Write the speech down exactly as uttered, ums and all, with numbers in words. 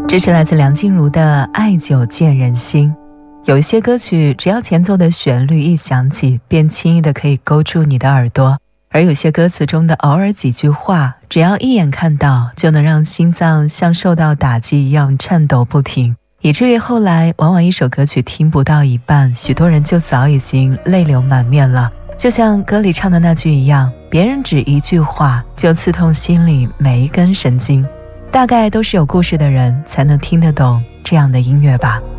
这是来自梁静茹的《爱久见人心》。有一些歌曲只要前奏的旋律一响起，便轻易的可以勾住你的耳朵，而有些歌词中的偶尔几句话，只要一眼看到，就能让心脏像受到打击一样颤抖不停，以至于后来往往一首歌曲听不到一半，许多人就早已经泪流满面了。就像歌里唱的那句一样，别人只一句话就刺痛心里每一根神经。大概都是有故事的人才能听得懂这样的音乐吧。